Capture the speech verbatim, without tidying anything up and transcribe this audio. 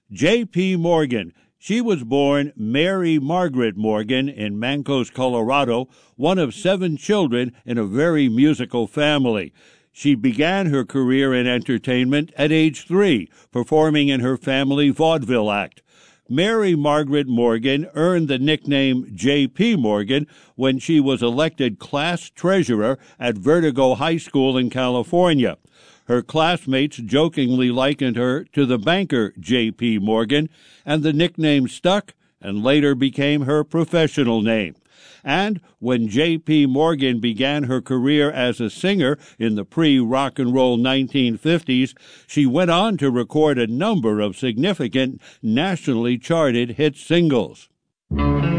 J P. Morgan. She was born Mary Margaret Morgan in Mancos, Colorado, one of seven children in a very musical family. She began her career in entertainment at age three, performing in her family vaudeville act. Mary Margaret Morgan earned the nickname J P. Morgan when she was elected class treasurer at Vertigo High School in California. Her classmates jokingly likened her to the banker J P. Morgan, and the nickname stuck and later became her professional name. And when J P. Morgan began her career as a singer in the pre-rock and roll nineteen fifties, she went on to record a number of significant nationally charted hit singles.